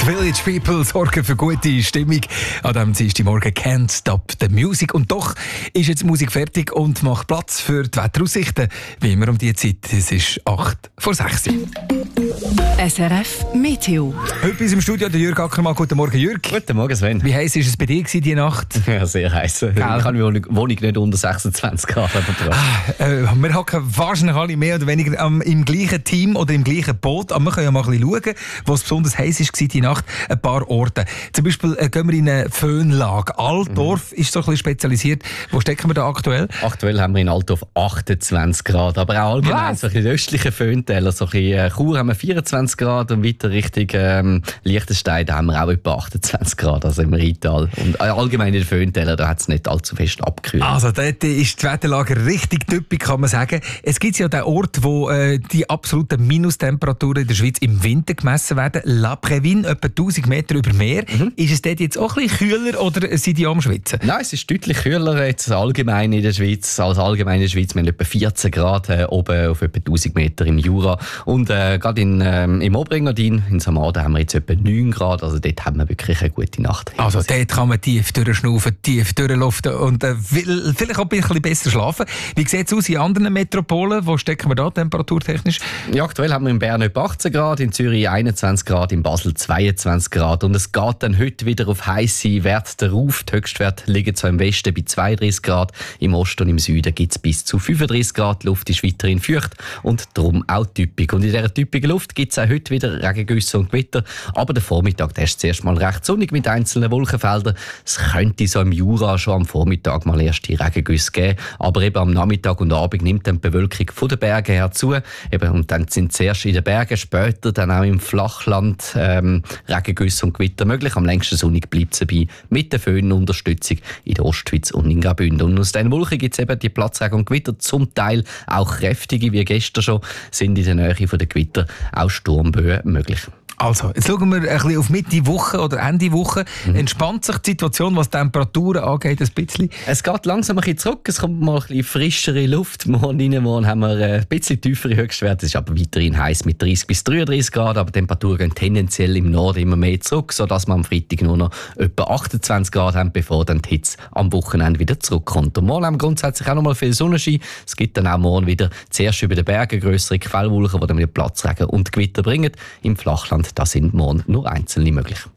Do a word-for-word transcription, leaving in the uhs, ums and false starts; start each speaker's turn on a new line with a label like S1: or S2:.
S1: Village People sorgen für gute Stimmung an diesem Dienstagmorgen. Can't Stop the Music. Und doch ist jetzt die Musik fertig und macht Platz für die Wetteraussichten. Wie immer um diese Zeit. Es ist acht vor sechs.
S2: S R F Meteo.
S1: Heute bei uns im Studio der Jürg Ackermann. Guten Morgen, Jürg.
S3: Guten Morgen, Sven.
S1: Wie heiß war es bei dir diese Nacht?
S3: Ja, sehr heiß. Ich kann meine Wohnung nicht unter sechsundzwanzig Grad verbracht.
S1: Ah, äh, wir hocken wahrscheinlich alle mehr oder weniger ähm, im gleichen Team oder im gleichen Boot. Aber wir können ja mal ein bisschen schauen, wo es besonders heiß war diese Nacht. Ein paar Orte. Zum Beispiel äh, gehen wir in eine Föhnlage. Altdorf mhm. ist so ein bisschen spezialisiert. Wo stecken wir da aktuell?
S3: Aktuell haben wir in Altdorf achtundzwanzig Grad. Aber auch allgemein so ein bisschen östliche Föhntäler. So ein bisschen Chur haben wir vierundzwanzig Grad und weiter Richtung ähm, Liechtenstein da haben wir auch etwa achtundzwanzig Grad, also im Rheintal. Und allgemein in den Föhntälern, da hat es nicht allzu fest abgekühlt.
S1: Also dort ist die Wetterlage richtig typisch, kann man sagen. Es gibt ja den Ort, wo äh, die absoluten Minustemperaturen in der Schweiz im Winter gemessen werden. La Prévine, etwa tausend Meter über Meer. Mhm. Ist es dort jetzt auch ein bisschen kühler oder sind die am Schwitzen?
S3: Nein, es ist deutlich kühler jetzt allgemein in der Schweiz. Als allgemein in der Schweiz, wir haben etwa vierzehn Grad äh, oben auf etwa tausend Meter im Jura. Und äh, gerade in, ähm, im Oberengadin, in Samaden, haben wir jetzt etwa neun Grad. Also dort haben wir wirklich eine gute Nacht.
S1: Also dort kann man tief durchschnaufen, tief durchluften und äh, vielleicht auch ein bisschen besser schlafen. Wie sieht es aus in anderen Metropolen? Wo stecken wir da temperaturtechnisch?
S3: Ja, aktuell haben wir in Bern etwa achtzehn Grad, in Zürich einundzwanzig Grad, in Basel zweiundzwanzig Grad. Und es geht dann heute wieder auf heisse Werte darauf. Die Höchstwerte liegen zwar im Westen bei zweiunddreißig Grad, im Osten und im Süden gibt es bis zu fünfunddreißig Grad. Die Luft ist weiterhin feucht und darum auch typisch. Und in dieser typischen Luft gibt es auch heute wieder Regengüsse und Gewitter. Aber der Vormittag, der ist zuerst mal recht sonnig mit einzelnen Wolkenfeldern. Es könnte so im Jura schon am Vormittag mal erste Regengüsse geben. Aber eben am Nachmittag und Abend nimmt dann die Bewölkung von den Bergen her zu. Eben, und dann sind zuerst in den Bergen, später dann auch im Flachland ähm, Regengüsse und Gewitter möglich. Am längsten sonnig bleibt es dabei mit der Föhnunterstützung in der Ostschweiz und in Graubünden. Und aus diesen Wolken gibt es eben die Platzregen und Gewitter, zum Teil auch kräftige, wie gestern schon, sind in der Nähe von der Gewitter auch Sturmböen möglich.
S1: Also, jetzt schauen wir ein bisschen auf Mitte Woche oder Ende Woche. Mhm. Entspannt sich die Situation, was die Temperaturen angeht, ein bisschen?
S3: Es geht langsam ein bisschen zurück. Es kommt mal ein bisschen frischere Luft. Morgen rein, morgen haben wir ein bisschen tiefere Höchstwerte. Es ist aber weiterhin heiß mit dreißig bis dreiunddreißig Grad. Aber die Temperaturen gehen tendenziell im Norden immer mehr zurück, sodass wir am Freitag nur noch etwa achtundzwanzig Grad haben, bevor dann die Hitze am Wochenende wieder zurückkommt. Und morgen haben wir grundsätzlich auch noch mal viel Sonnenschein. Es gibt dann auch morgen wieder zuerst über den Bergen grössere Quellwolken, die dann wieder Platzregen und Gewitter bringen. Im Flachland da sind morgen nur einzelne möglich.